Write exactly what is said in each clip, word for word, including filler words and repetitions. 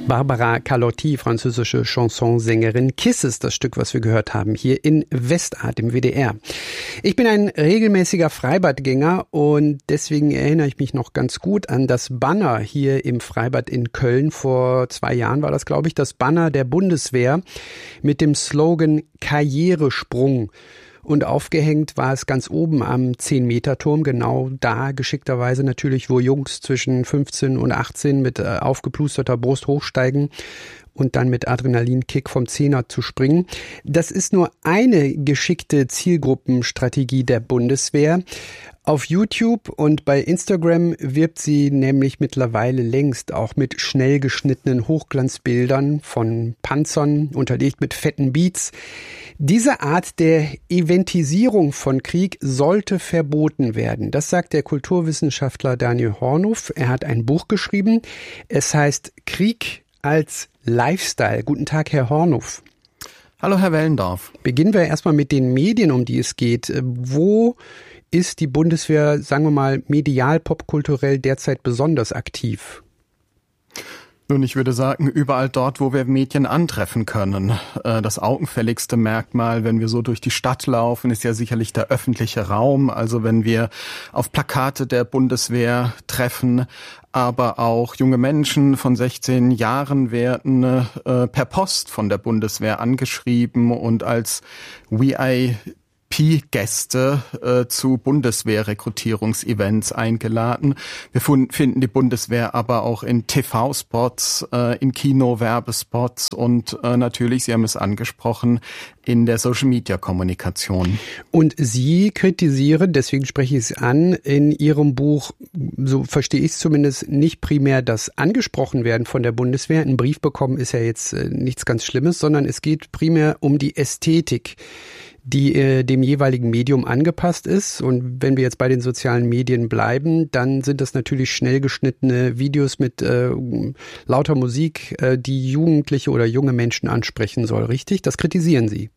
Barbara Carlotti, französische Chansonsängerin. Kisses, das Stück, was wir gehört haben, hier in Westart im W D R. Ich bin ein regelmäßiger Freibadgänger und deswegen erinnere ich mich noch ganz gut an das Banner hier im Freibad in Köln. Vor zwei Jahren war das, glaube ich, das Banner der Bundeswehr mit dem Slogan Karrieresprung. Und aufgehängt war es ganz oben am zehn-Meter-Turm, genau da geschickterweise natürlich, wo Jungs zwischen fünfzehn und achtzehn mit äh, aufgeplusterter Brust hochsteigen und dann mit Adrenalinkick vom Zehner zu springen. Das ist nur eine geschickte Zielgruppenstrategie der Bundeswehr. Auf YouTube und bei Instagram wirbt sie nämlich mittlerweile längst auch mit schnell geschnittenen Hochglanzbildern von Panzern, unterlegt mit fetten Beats. Diese Art der Eventisierung von Krieg sollte verboten werden. Das sagt der Kulturwissenschaftler Daniel Hornuf. Er hat ein Buch geschrieben. Es heißt Krieg als Lifestyle. Guten Tag, Herr Hornuf. Hallo, Herr Wellendorf. Beginnen wir erstmal mit den Medien, um die es geht. Wo ist die Bundeswehr, sagen wir mal, medial, popkulturell derzeit besonders aktiv? Nun, ich würde sagen, überall dort, wo wir Medien antreffen können. Das augenfälligste Merkmal, wenn wir so durch die Stadt laufen, ist ja sicherlich der öffentliche Raum. Also wenn wir auf Plakate der Bundeswehr treffen, aber auch junge Menschen von sechzehn Jahren werden äh, per Post von der Bundeswehr angeschrieben und als V I P-Gäste äh, zu Bundeswehr-Rekrutierungsevents eingeladen. Wir fun- finden die Bundeswehr aber auch in T V-Spots, äh, in Kino-Werbespots und äh, natürlich, Sie haben es angesprochen, in der Social-Media-Kommunikation. Und Sie kritisieren, deswegen spreche ich es an, in Ihrem Buch, so verstehe ich es zumindest, nicht primär das angesprochen werden von der Bundeswehr. Ein Brief bekommen ist ja jetzt äh, nichts ganz Schlimmes, sondern es geht primär um die Ästhetik, die äh, dem jeweiligen Medium angepasst ist. Und wenn wir jetzt bei den sozialen Medien bleiben, dann sind das natürlich schnell geschnittene Videos mit äh, lauter Musik, äh, die Jugendliche oder junge Menschen ansprechen soll. Richtig? Das kritisieren Sie.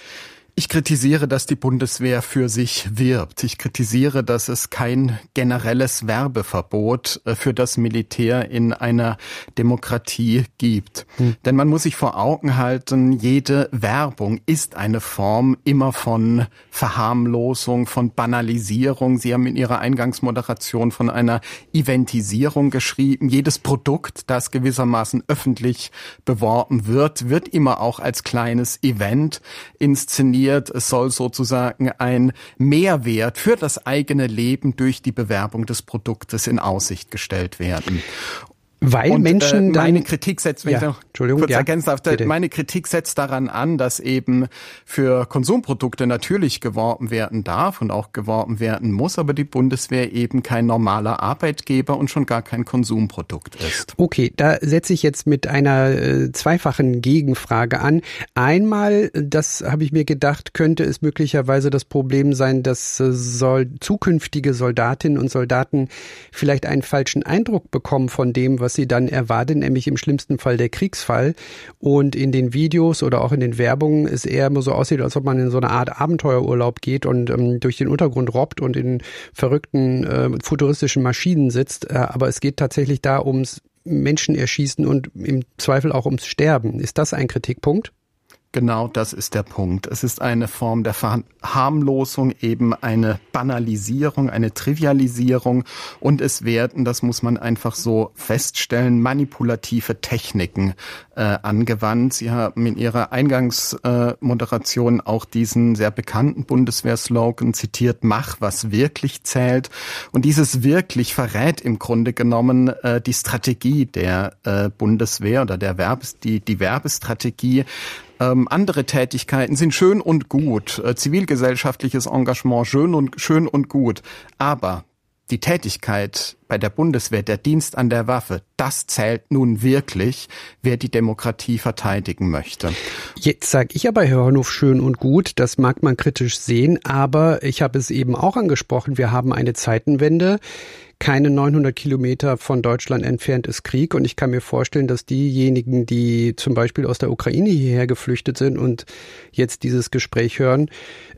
Ich kritisiere, dass die Bundeswehr für sich wirbt. Ich kritisiere, dass es kein generelles Werbeverbot für das Militär in einer Demokratie gibt. Hm. Denn man muss sich vor Augen halten, jede Werbung ist eine Form immer von Verharmlosung, von Banalisierung. Sie haben in Ihrer Eingangsmoderation von einer Eventisierung geschrieben. Jedes Produkt, das gewissermaßen öffentlich beworben wird, wird immer auch als kleines Event inszeniert. Es soll sozusagen ein Mehrwert für das eigene Leben durch die Bewerbung des Produktes in Aussicht gestellt werden. Weil und, Menschen äh, meine Kritik setzt, wenn ja, ich noch Entschuldigung, kurz ja, ergänzen darf, bitte. meine Kritik setzt daran an, dass eben für Konsumprodukte natürlich geworben werden darf und auch geworben werden muss, aber die Bundeswehr eben kein normaler Arbeitgeber und schon gar kein Konsumprodukt ist. Okay, da setze ich jetzt mit einer äh, zweifachen Gegenfrage an. Einmal, das habe ich mir gedacht, könnte es möglicherweise das Problem sein, dass äh, soll, zukünftige Soldatinnen und Soldaten vielleicht einen falschen Eindruck bekommen von dem, was was sie dann erwarten, nämlich im schlimmsten Fall der Kriegsfall. Und in den Videos oder auch in den Werbungen es eher immer so aussieht, als ob man in so eine Art Abenteuerurlaub geht und ähm, durch den Untergrund robbt und in verrückten äh, futuristischen Maschinen sitzt. Äh, aber es geht tatsächlich da ums Menschen erschießen und im Zweifel auch ums Sterben. Ist das ein Kritikpunkt? Genau das ist der Punkt. Es ist eine Form der Verharmlosung, eben eine Banalisierung, eine Trivialisierung und es werden, das muss man einfach so feststellen, manipulative Techniken äh, angewandt. Sie haben in Ihrer Eingangsmoderation äh, auch diesen sehr bekannten Bundeswehr-Slogan zitiert, mach, was wirklich zählt. Und dieses wirklich verrät im Grunde genommen äh, die Strategie der äh, Bundeswehr oder der Werbes, die, die Werbestrategie. Ähm, andere Tätigkeiten sind schön und gut, äh, zivilgesellschaftliches Engagement schön und schön und gut, aber die Tätigkeit bei der Bundeswehr, der Dienst an der Waffe, das zählt nun wirklich, wer die Demokratie verteidigen möchte. Jetzt sage ich aber, Herr Hornuf, schön und gut, das mag man kritisch sehen, aber ich habe es eben auch angesprochen, wir haben eine Zeitenwende. Keine neunhundert Kilometer von Deutschland entfernt ist Krieg und ich kann mir vorstellen, dass diejenigen, die zum Beispiel aus der Ukraine hierher geflüchtet sind und jetzt dieses Gespräch hören,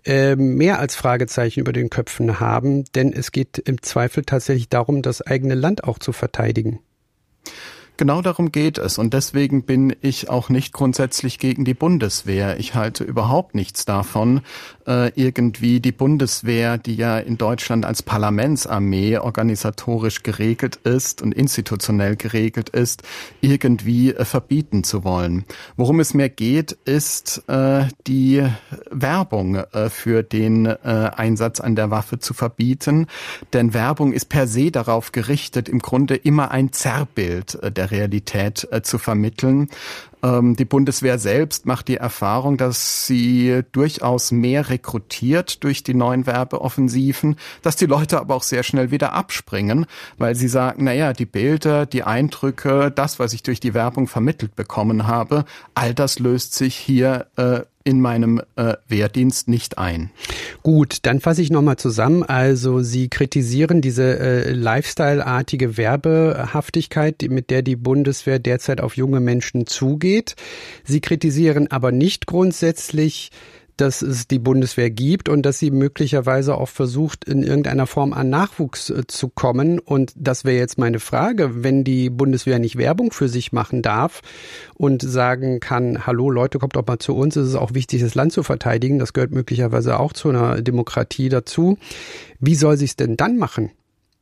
mehr als Fragezeichen über den Köpfen haben, denn es geht im Zweifel tatsächlich darum, das eigene Land auch zu verteidigen. genau darum geht es. Und deswegen bin ich auch nicht grundsätzlich gegen die Bundeswehr. Ich halte überhaupt nichts davon, äh, irgendwie die Bundeswehr, die ja in Deutschland als Parlamentsarmee organisatorisch geregelt ist und institutionell geregelt ist, irgendwie äh, verbieten zu wollen. Worum es mir geht, ist äh, die Werbung äh, für den äh, Einsatz an der Waffe zu verbieten. Denn Werbung ist per se darauf gerichtet, im Grunde immer ein Zerrbild äh, der Realität äh, zu vermitteln. Ähm, die Bundeswehr selbst macht die Erfahrung, dass sie durchaus mehr rekrutiert durch die neuen Werbeoffensiven, dass die Leute aber auch sehr schnell wieder abspringen, weil sie sagen, naja, die Bilder, die Eindrücke, das, was ich durch die Werbung vermittelt bekommen habe, all das löst sich hier äh, in meinem äh, Wehrdienst nicht ein. Gut, dann fasse ich nochmal zusammen. Also Sie kritisieren diese äh, Lifestyle-artige Werbehaftigkeit, mit der die Bundeswehr derzeit auf junge Menschen zugeht. Sie kritisieren aber nicht grundsätzlich, dass es die Bundeswehr gibt und dass sie möglicherweise auch versucht, in irgendeiner Form an Nachwuchs äh, zu kommen. Und das wäre jetzt meine Frage, wenn die Bundeswehr nicht Werbung für sich machen darf und sagen kann, hallo Leute, kommt doch mal zu uns, es ist auch wichtig, das Land zu verteidigen. Das gehört möglicherweise auch zu einer Demokratie dazu. Wie soll sie es denn dann machen?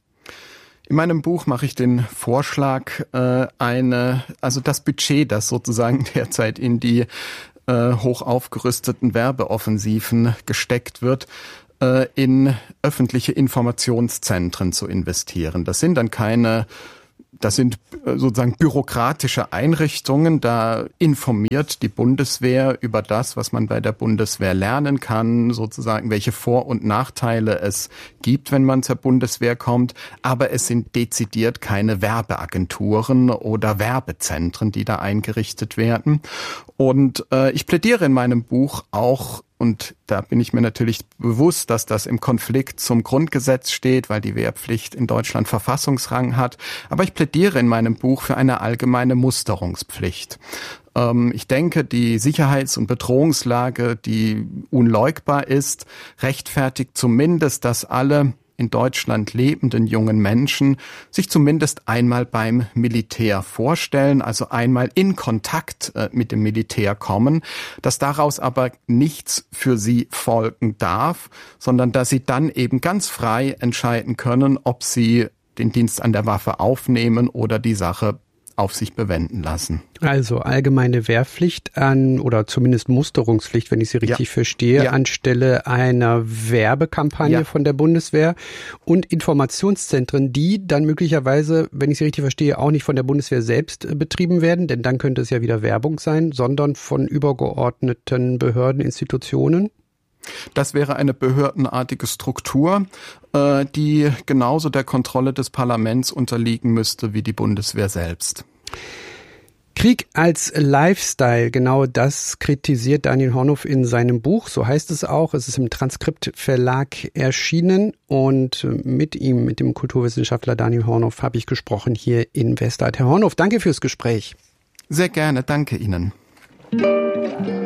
In meinem Buch mache ich den Vorschlag, äh, eine, also das Budget, das sozusagen derzeit in die hoch aufgerüsteten Werbeoffensiven gesteckt wird, in öffentliche Informationszentren zu investieren. Das sind dann keine, das sind sozusagen bürokratische Einrichtungen. Da informiert die Bundeswehr über das, was man bei der Bundeswehr lernen kann, sozusagen welche Vor- und Nachteile es gibt, wenn man zur Bundeswehr kommt. Aber es sind dezidiert keine Werbeagenturen oder Werbezentren, die da eingerichtet werden. Und äh, ich plädiere in meinem Buch auch, und da bin ich mir natürlich bewusst, dass das im Konflikt zum Grundgesetz steht, weil die Wehrpflicht in Deutschland Verfassungsrang hat. Aber ich plädiere in meinem Buch für eine allgemeine Musterungspflicht. Ähm, ich denke, die Sicherheits- und Bedrohungslage, die unleugbar ist, rechtfertigt zumindest, dass alle in Deutschland lebenden jungen Menschen sich zumindest einmal beim Militär vorstellen, also einmal in Kontakt äh, mit dem Militär kommen, dass daraus aber nichts für sie folgen darf, sondern dass sie dann eben ganz frei entscheiden können, ob sie den Dienst an der Waffe aufnehmen oder die Sache auf sich bewenden lassen. Also allgemeine Wehrpflicht an, oder zumindest Musterungspflicht, wenn ich sie richtig ja. verstehe, ja. anstelle einer Werbekampagne ja. von der Bundeswehr und Informationszentren, die dann möglicherweise, wenn ich sie richtig verstehe, auch nicht von der Bundeswehr selbst betrieben werden, denn dann könnte es ja wieder Werbung sein, sondern von übergeordneten Behörden, Institutionen. Das wäre eine behördenartige Struktur, äh, die genauso der Kontrolle des Parlaments unterliegen müsste wie die Bundeswehr selbst. Krieg als Lifestyle, genau das kritisiert Daniel Hornow in seinem Buch, so heißt es auch. Es ist im Transkript Verlag erschienen und mit ihm, mit dem Kulturwissenschaftler Daniel Hornow, habe ich gesprochen hier in Westart. Herr Hornow, danke fürs Gespräch. Sehr gerne, danke Ihnen.